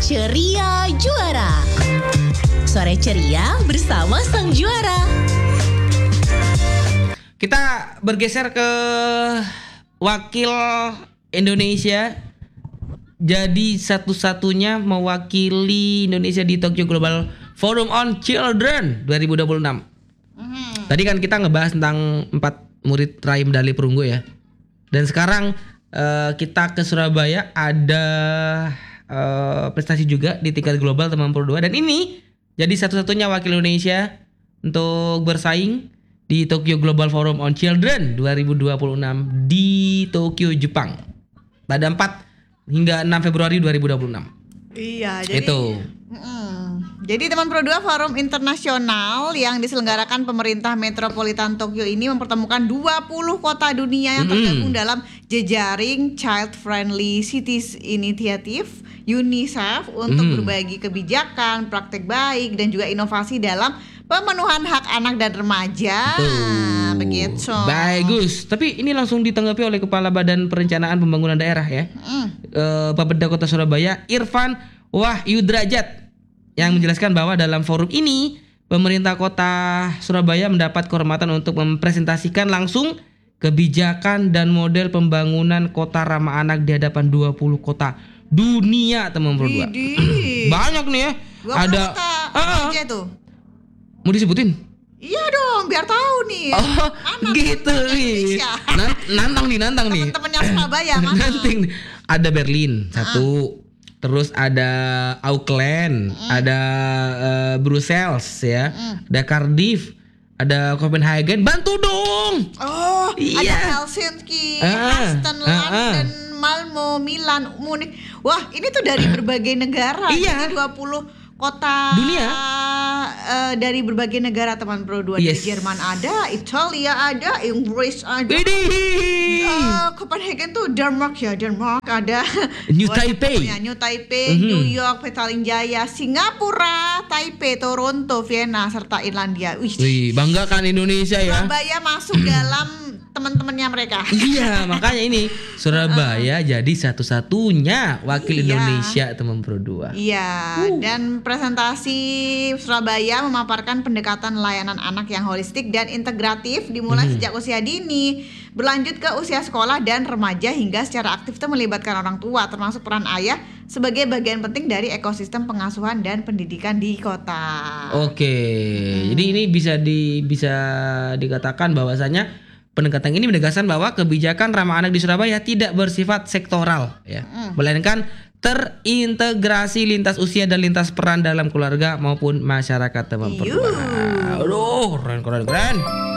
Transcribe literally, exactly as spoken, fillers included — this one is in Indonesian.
Ceria Juara. Sore ceria bersama sang juara. Kita bergeser ke wakil Indonesia. Jadi satu-satunya mewakili Indonesia di Tokyo Global Forum on Children dua ribu dua puluh enam. Mm-hmm. Tadi kan kita ngebahas tentang empat murid raih medali perunggu ya. Dan sekarang uh, kita ke Surabaya ada uh, prestasi juga di tingkat global teman pro dua. Dan ini jadi satu-satunya wakil Indonesia untuk bersaing di Tokyo Global Forum on Children dua ribu dua puluh enam di Tokyo, Jepang. Pada empat hingga enam Februari dua ribu dua puluh enam. Iya, jadi itu. Mm, jadi teman pro dua Forum Internasional yang diselenggarakan pemerintah metropolitan Tokyo ini mempertemukan dua puluh kota dunia yang tergabung mm. dalam jejaring Child Friendly Cities Initiative UNICEF untuk mm. berbagi kebijakan, praktek baik dan juga inovasi dalam pemenuhan hak anak dan remaja. Betul. Begitu. Bagus. Tapi ini langsung ditanggapi oleh Kepala Badan Perencanaan Pembangunan Daerah ya. Mm. Uh, Bapeda Kota Surabaya, Irfan Wahyudrajat, yang menjelaskan bahwa dalam forum ini pemerintah Kota Surabaya mendapat kehormatan untuk mempresentasikan langsung kebijakan dan model pembangunan kota ramah anak di hadapan dua puluh kota dunia, teman pro dua. Banyak nih ya. Ada uh, aja tuh. Mau disebutin? Iya dong, biar tahu nih. Oh, mana gitu nih. Nan- nantang nih, nantang nih. Temen-temennya Surabaya mana? Nanting. Ada Berlin satu, uh. terus ada Auckland, uh. ada uh, Brussels ya, uh. ada Cardiff, ada Copenhagen. Bantu dong. Oh, iya. Ada Helsinki, uh. Houston, uh. London, uh. Malmo, Milan, Munich. Wah, ini tuh dari berbagai negara. Iya. Jadi dua puluh kota dunia uh, dari berbagai negara teman pro dua. Yes. Dari Jerman ada, Italia ada, Inggris ada. Uh, Copenhagen tuh Denmark ya, Denmark ada. New Taipei. Ya, New Taipei, mm-hmm. New York, Petaling Jaya, Singapura, Taipei, Toronto, Vienna serta Irlandia. Wih, Wih, banggakan Indonesia ya. Surabaya masuk dalam teman-temannya mereka. Iya, makanya ini Surabaya uh, jadi satu-satunya wakil iya. Indonesia teman pro dua. Iya, uh. dan presentasi Surabaya memaparkan pendekatan layanan anak yang holistik dan integratif dimulai hmm. sejak usia dini, berlanjut ke usia sekolah dan remaja hingga secara aktif itu melibatkan orang tua termasuk peran ayah sebagai bagian penting dari ekosistem pengasuhan dan pendidikan di kota. Oke. Hmm. Jadi ini bisa di bisa dikatakan bahwasanya pendekatan ini menegaskan bahwa kebijakan ramah anak di Surabaya tidak bersifat sektoral ya, mm. melainkan terintegrasi lintas usia dan lintas peran dalam keluarga maupun masyarakat teman pro dua. Aduh, keren keren keren.